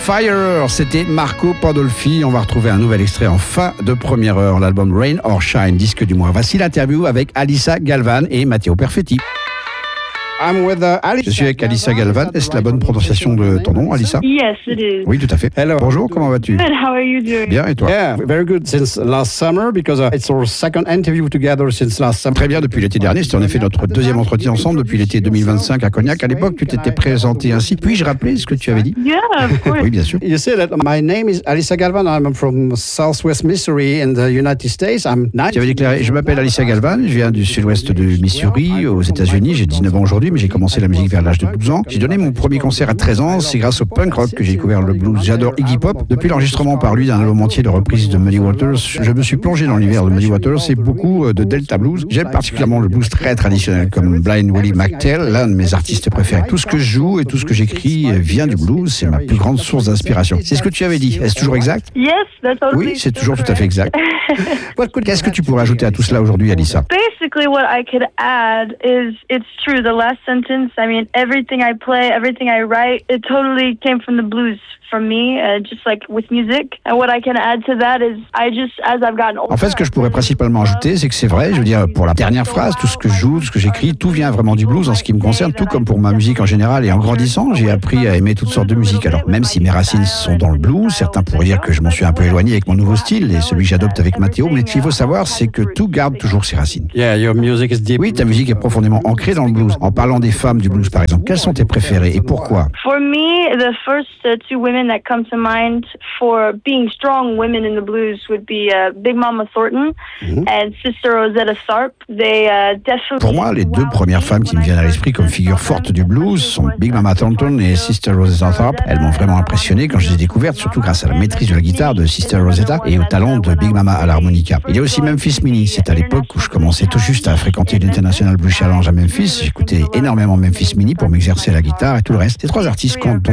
Fire, c'était Marco Pandolfi. On va retrouver un nouvel extrait en fin de première heure, l'album Rain or Shine, disque du mois. Voici l'interview avec Alyssa Galvan et Matteo Perfetti. Je suis avec Alyssa Galvan. Est-ce la bonne prononciation de ton nom, Alyssa? Yes, it is. Oui, tout à fait. Hello. Bonjour, comment vas-tu? Good. How are you doing? Bien, et toi? Yeah, very good since last summer because it's our second interview together since last summer. Très bien, depuis l'été dernier. C'était en effet notre deuxième entretien ensemble depuis l'été 2025 à Cognac. À l'époque, tu t'étais présenté ainsi. Puis-je rappeler ce que tu avais dit? Yeah, of course. Oui, bien sûr. You say that my name is Alyssa Galvan. I'm from Southwest Missouri in the United States. I'm 9. Tu avais déclaré, je m'appelle Alyssa Galvan, je viens du sud-ouest de Missouri, aux États-Unis. J'ai 19 ans aujourd'hui, mais j'ai commencé la musique vers l'âge de 12 ans. J'ai donné mon premier concert à 13 ans. C'est grâce au punk rock que j'ai découvert le blues. J'adore Iggy Pop. Depuis l'enregistrement par lui d'un album entier de reprises de Muddy Waters, je me suis plongé dans l'univers de Muddy Waters et beaucoup de Delta Blues. J'aime particulièrement le blues très traditionnel, comme Blind Willie McTell, l'un de mes artistes préférés. Tout ce que je joue et tout ce que j'écris vient du blues. C'est ma plus grande source d'inspiration. C'est ce que tu avais dit. Est-ce toujours exact? Yes, that's totally. Oui, c'est toujours tout à fait exact. Qu'est-ce que tu pourrais ajouter à tout cela aujourd'hui, Alyssa? Basically, what I could add is it's true. The last sentence, I mean, everything I play, everything I write, it totally came from the blues. From me, just like with music. And what I can add to that is I just, as I've gotten older. En fait, ce que je pourrais principalement ajouter, c'est que c'est vrai, je veux dire, pour la dernière phrase, tout ce que je joue, tout ce que j'écris, tout vient vraiment du blues en ce qui me concerne, tout comme pour ma musique en général. Et en grandissant, j'ai appris à aimer toutes sortes de musique. Alors, même si mes racines sont dans le blues, certains pourraient dire que je m'en suis un peu éloigné avec mon nouveau style et celui que j'adopte avec Matteo, mais ce qu'il faut savoir, c'est que tout garde toujours ses racines. Yeah, your music is deep. Oui, ta musique est profondément ancrée dans le blues. En parlant des femmes du blues, par exemple, quelles sont tes préférées et pourquoi? For me, the first two women that come to mind for being strong women in the blues would be Big Mama Thornton and Sister Rosetta Tharpe. They definitely. Pour moi, les deux premières femmes qui me viennent à l'esprit comme figures fortes du blues sont Big Mama Thornton et Sister Rosetta Tharpe. Elles m'ont vraiment impressionné quand je les ai découvertes, surtout grâce à la maîtrise de la guitare de Sister Rosetta et au talent de Big Mama à l'harmonica. Il y a aussi Memphis Minnie. C'est à l'époque où je commençais tout juste à fréquenter l'International Blues Challenge à Memphis. J'écoutais énormément Memphis Minnie pour m'exercer à la guitare et tout le reste. Ces trois artistes comptent